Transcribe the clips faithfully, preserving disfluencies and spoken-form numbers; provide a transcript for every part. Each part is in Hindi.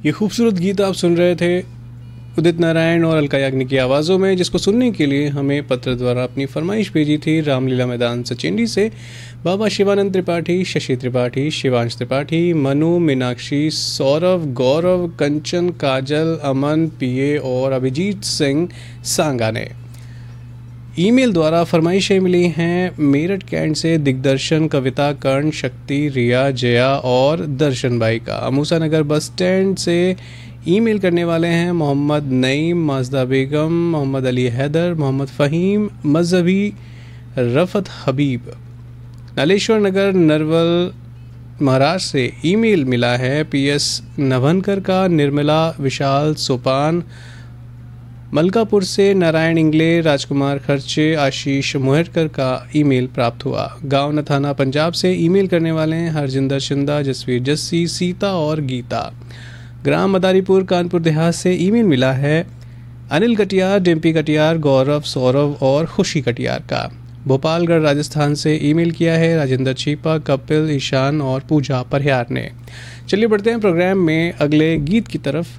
ये खूबसूरत गीत आप सुन रहे थे उदित नारायण और अलका याग्निक की आवाज़ों में, जिसको सुनने के लिए हमें पत्र द्वारा अपनी फरमाइश भेजी थी रामलीला मैदान सचेंडी से बाबा शिवानंद त्रिपाठी, शशि त्रिपाठी, शिवांश त्रिपाठी, मनु, मीनाक्षी, सौरभ, गौरव, कंचन, काजल, अमन, पीए और अभिजीत सिंह सांगा ने। ईमेल द्वारा फरमाइशें मिली हैं मेरठ कैंट से दिग्दर्शन, कविता, कर्ण, शक्ति, रिया, जया और दर्शन भाई का। अमूसा नगर बस स्टैंड से ईमेल करने वाले हैं मोहम्मद नईम, माजदा बेगम, मोहम्मद अली हैदर, मोहम्मद फ़हीम, मजहबी, रफ़त हबीब। नालेश्वर नगर नरवल महाराष्ट्र से ईमेल मिला है पी एस नभनकर का, निर्मला, विशाल, सोपान। मलकापुर से नारायण इंगले, राजकुमार खर्चे, आशीष मोहरकर का ईमेल प्राप्त हुआ। गांव नथाना पंजाब से ईमेल करने वाले हैं हरजिंदर शिंदा, जसवीर जस्सी, सीता और गीता। ग्राम मदारीपुर कानपुर देहात से ईमेल मिला है अनिल कटियार, डिम्पी कटियार, गौरव, सौरभ और खुशी कटियार का। भोपालगढ़ राजस्थान से ईमेल किया है राजेंद्र छीपा, कपिल, ईशान और पूजा परयार ने। चलिए बढ़ते हैं प्रोग्राम में अगले गीत की तरफ।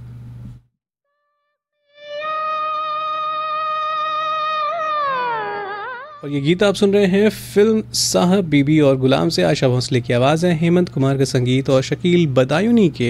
और ये गीत आप सुन रहे हैं फिल्म साहब, बीबी और गुलाम से। आशा भोसले की आवाज़ है, हेमंत कुमार का संगीत और शकील बदायूनी के